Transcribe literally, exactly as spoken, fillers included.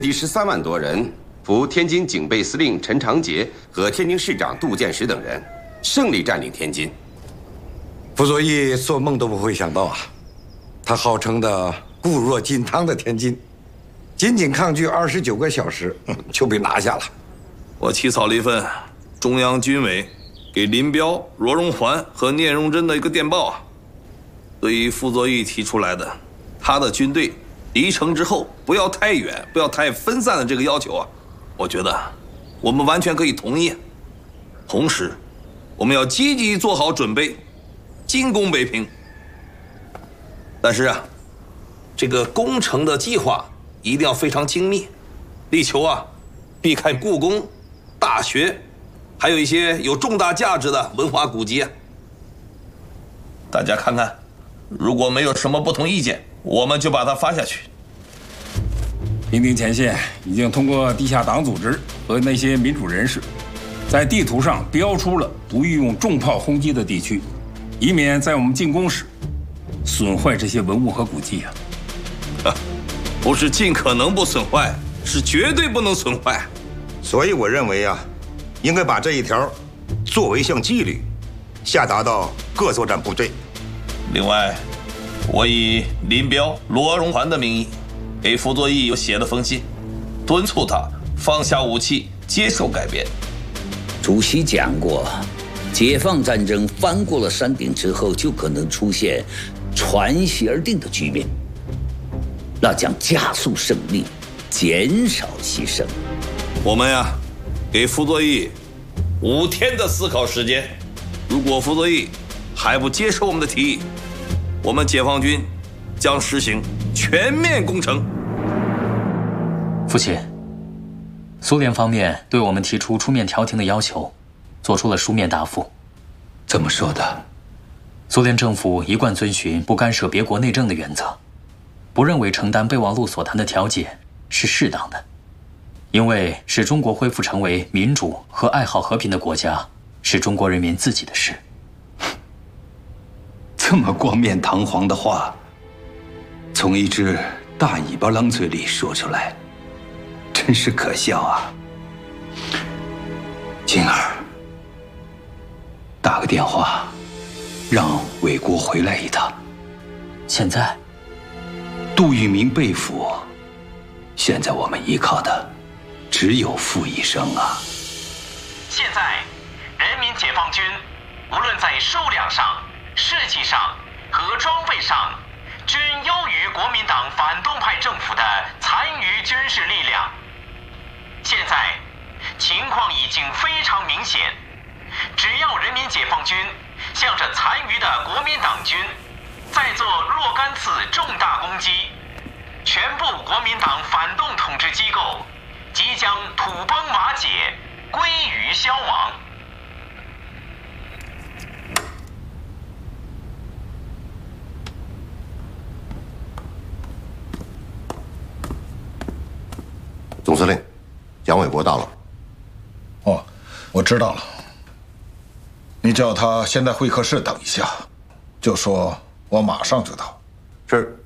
第十三万多人，扶天津警备司令陈长捷和天津市长杜建时等人，胜利占领天津。 傅作义做梦都不会想到啊，他号称的固若金汤的天津，仅仅抗拒二十九个小时就被拿下了。 我起草了一份中央军委给林彪、罗荣桓和聂荣臻的一个电报啊，对于傅作义提出来的他的军队离城之后不要太远、不要太分散的这个要求啊，我觉得我们完全可以同意。同时，我们要积极做好准备，进攻北平。但是啊，这个攻城的计划一定要非常精密，力求啊避开故宫、大学，还有一些有重大价值的文化古迹啊。大家看看，如果没有什么不同意见，我们就把它发下去。 平定前线已经通过地下党组织和那些民主人士，在地图上标出了不宜用重炮轰击的地区，以免在我们进攻时损坏这些文物和古迹啊。 啊，不是尽可能不损坏，是绝对不能损坏。 所以我认为啊，应该把这一条作为一项纪律，下达到各作战部队。 另外，我以林彪、罗荣桓的名义，给傅作义又写了封信，敦促他放下武器，接受改变。 主席讲过，解放战争翻过了山顶之后，就可能出现传习而定的局面，那将加速胜利，减少牺牲。 我们呀，给傅作义五天的思考时间。如果傅作义还不接受我们的提议，我们解放军将实行全面攻城。 父亲，苏联方面对我们提出出面调停的要求，做出了书面答复。 怎么说的？ 苏联政府一贯遵循不干涉别国内政的原则，不认为承担备忘录所谈的调解是适当的，因为使中国恢复成为民主和爱好和平的国家，是中国人民自己的事。 这么冠冕堂皇的话，从一只大尾巴狼嘴里说出来，真是可笑啊！静儿，打个电话，让韦国回来一趟。 现在， 杜聿明被俘，现在我们依靠的只有傅医生啊。 现在，人民解放军无论在数量上、士气上和装备上，均优于国民党反动派政府的残余军事力量。现在情况已经非常明显，只要人民解放军向着残余的国民党军再做若干次重大攻击，全部国民党反动统治机构即将土崩瓦解，归于消亡。 总司令，蒋纬国到了。 哦，我知道了。你叫他先在会客室等一下，就说我马上就到。 是。